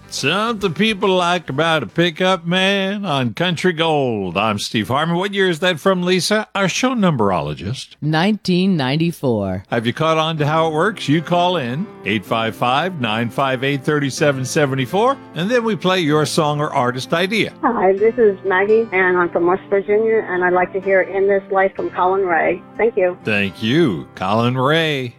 Something people like about a pickup man on Country Gold. I'm Steve Harmon. What year is that from, Lisa? Our show numberologist. 1994. Have you caught on to how it works? You call in 855-958-3774, and then we play your song or artist idea. Hi, this is Maggie, and I'm from West Virginia, and I'd like to hear In This Life from Colin Ray. Thank you. Thank you, Colin Ray.